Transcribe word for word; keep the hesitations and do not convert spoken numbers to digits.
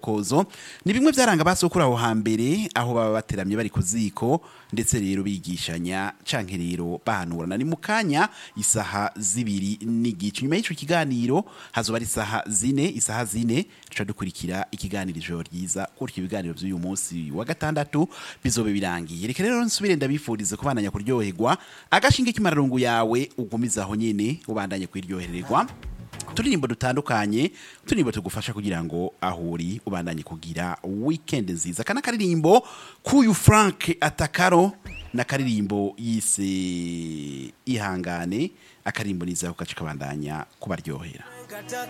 isokozo ni bimwe byaranga basokura aho hambere aho baba bateramye bari kuziko ndetse rero bigishanya canke rero bahanurana ni mukanya isaha zibiri n'igice nyuma y'ico kiganiro hazoba ari isaha zine isaha zine tuca dukurikira ikiganiro ijoro ryiza kurya ibiganiro by'uyu munsi wa gatandatu bizobe birangiye reka rero nsubire ndabifurize kubandanya kuryoherwa agashinge kimararungu yawe ugumiza aho nyene ubandanye kwiryohererwa turirimbo dutandukanye turirimbo tugufasha kugira ngo ahuri ubandanye kugira weekend nziza kana karirimbo kuyu Frank Atakaro na karirimbo yise ihangane akarimbo niza kugaca kabandanya kubaryohera